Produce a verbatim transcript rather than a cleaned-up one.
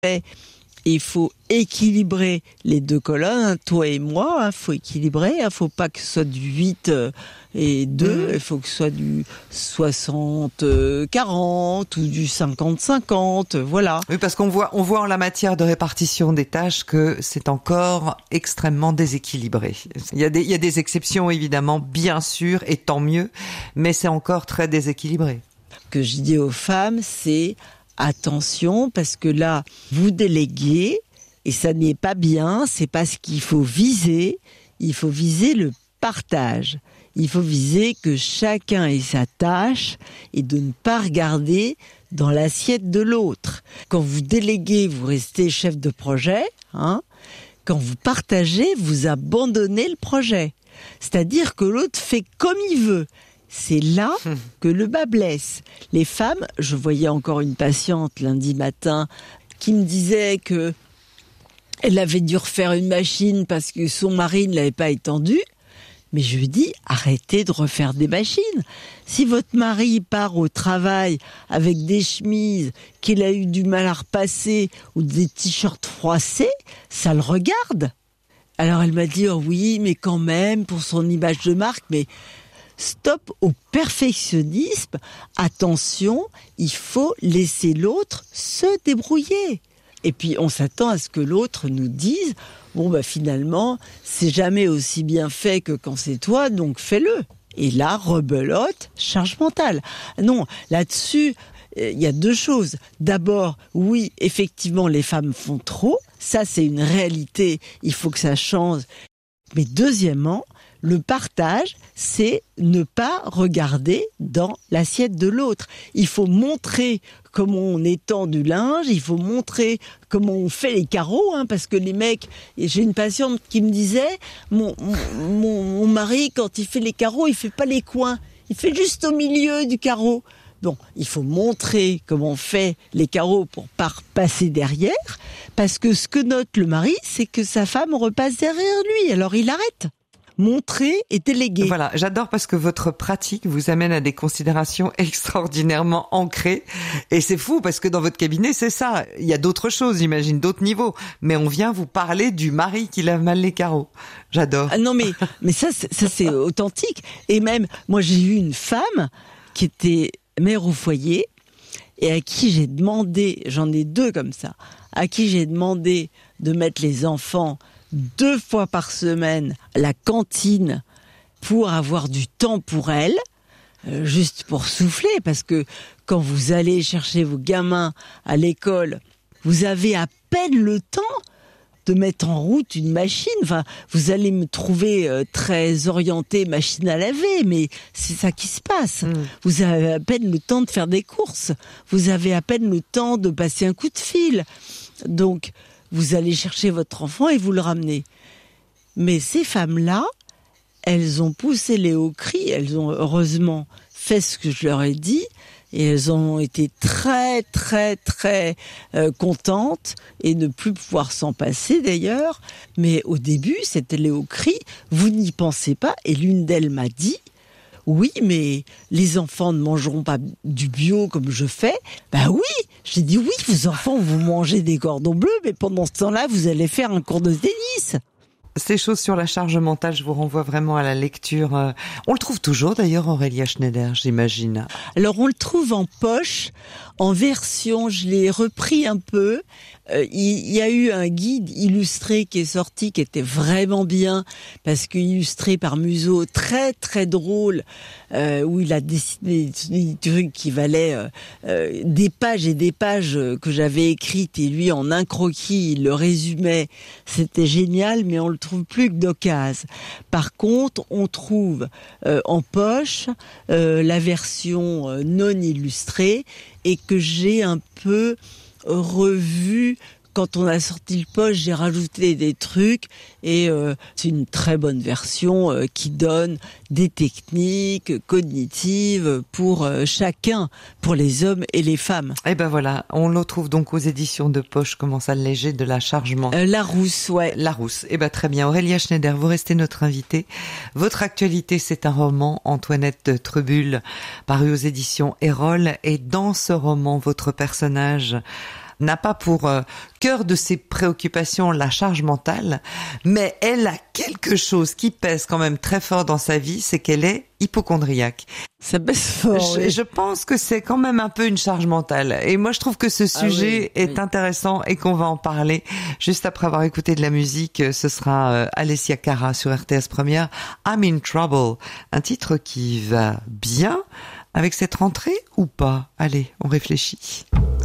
Et il faut équilibrer les deux colonnes, hein, toi et moi, il hein, faut équilibrer, il hein, ne faut pas que ce soit du huit et deux, il mmh. faut que ce soit du soixante quarante ou du cinquante cinquante, voilà. Oui, parce qu'on voit, on voit en la matière de répartition des tâches que c'est encore extrêmement déséquilibré. Il y a des, il y a des exceptions évidemment, bien sûr, et tant mieux, mais c'est encore très déséquilibré. Ce que je dis aux femmes, c'est attention, parce que là, vous déléguez, et ça n'est pas bien, c'est pas ce qu'il faut viser, il faut viser le partage. Il faut viser que chacun ait sa tâche et de ne pas regarder dans l'assiette de l'autre. Quand vous déléguez, vous restez chef de projet, hein. Quand vous partagez, vous abandonnez le projet. C'est-à-dire que l'autre fait comme il veut. C'est là que le bas blesse. Les femmes, je voyais encore une patiente lundi matin qui me disait que elle avait dû refaire une machine parce que son mari ne l'avait pas étendue. Mais je lui dis, arrêtez de refaire des machines. Si votre mari part au travail avec des chemises qu'il a eu du mal à repasser ou des t-shirts froissés, ça le regarde. Alors elle m'a dit, oh oui, mais quand même, pour son image de marque, mais... Stop au perfectionnisme. Attention, il faut laisser l'autre se débrouiller. Et puis on s'attend à ce que l'autre nous dise bon bah finalement c'est jamais aussi bien fait que quand c'est toi, donc fais-le. Et là, rebelote, charge mentale. Non, là-dessus, il euh, y a deux choses. D'abord, oui, effectivement, les femmes font trop. Ça, c'est une réalité. Il faut que ça change. Mais deuxièmement, le partage, c'est ne pas regarder dans l'assiette de l'autre. Il faut montrer comment on étend du linge, il faut montrer comment on fait les carreaux, hein, parce que les mecs... Et j'ai une patiente qui me disait, mon, mon, mon mari, quand il fait les carreaux, il fait pas les coins, il fait juste au milieu du carreau. Bon, il faut montrer comment on fait les carreaux pour pas repasser derrière, parce que ce que note le mari, c'est que sa femme repasse derrière lui, alors il arrête. Montrer et déléguer. Voilà, j'adore parce que votre pratique vous amène à des considérations extraordinairement ancrées. Et c'est fou parce que dans votre cabinet, c'est ça. Il y a d'autres choses, j'imagine, d'autres niveaux. Mais on vient vous parler du mari qui lave mal les carreaux. J'adore. Ah non, mais, mais ça, c'est, ça, c'est authentique. Et même, moi, j'ai eu une femme qui était mère au foyer et à qui j'ai demandé, j'en ai deux comme ça, à qui j'ai demandé de mettre les enfants deux fois par semaine à la cantine pour avoir du temps pour elle, euh, juste pour souffler, parce que quand vous allez chercher vos gamins à l'école, vous avez à peine le temps de mettre en route une machine. Enfin, vous allez me trouver euh, très orientée machine à laver, mais c'est ça qui se passe. Mmh. Vous avez à peine le temps de faire des courses. Vous avez à peine le temps de passer un coup de fil. Donc, vous allez chercher votre enfant et vous le ramenez. Mais ces femmes-là, elles ont poussé les hauts cris, elles ont heureusement fait ce que je leur ai dit, et elles ont été très, très, très euh, contentes, et ne plus pouvoir s'en passer d'ailleurs. Mais au début, c'était les hauts cris, vous n'y pensez pas, et l'une d'elles m'a dit, oui, mais les enfants ne mangeront pas du bio comme je fais. Ben oui, j'ai dit oui, vos enfants vont manger des cordons bleus, mais pendant ce temps-là, vous allez faire un cours de tennis. Ces choses sur la charge mentale, je vous renvoie vraiment à la lecture. On le trouve toujours d'ailleurs, Aurélia Schneider, j'imagine. Alors on le trouve en poche, en version, je l'ai repris un peu. Euh, il y a eu un guide illustré qui est sorti, qui était vraiment bien, parce qu'illustré par Museau, très très drôle, euh, où il a dessiné des trucs qui valaient euh, euh, des pages et des pages que j'avais écrites, et lui en un croquis, il le résumait. C'était génial, mais on le trouve plus que d'occasion. Par contre, on trouve euh, en poche euh, la version euh, non illustrée, et que j'ai un peu revu. Quand on a sorti le poche, j'ai rajouté des trucs, et euh, c'est une très bonne version euh, qui donne des techniques cognitives pour euh, chacun, pour les hommes et les femmes. Et ben voilà, on le trouve donc aux éditions de poche, Comment s'alléger de la charge mentale. Euh, Larousse, ouais. Larousse. Et ben très bien. Aurélia Schneider, vous restez notre invitée. Votre actualité, c'est un roman, Antoinette Trebul, paru aux éditions Erol. Et dans ce roman, votre personnage n'a pas pour euh, cœur de ses préoccupations la charge mentale, mais elle a quelque chose qui pèse quand même très fort dans sa vie, c'est qu'elle est hypocondriaque. Ça pèse fort. Je, oui. je pense que c'est quand même un peu une charge mentale. Et moi, je trouve que ce sujet ah oui, est oui. intéressant et qu'on va en parler juste après avoir écouté de la musique. Ce sera euh, Alessia Cara sur R T S Première, I'm in Trouble. Un titre qui va bien avec cette rentrée ou pas? Allez, on réfléchit.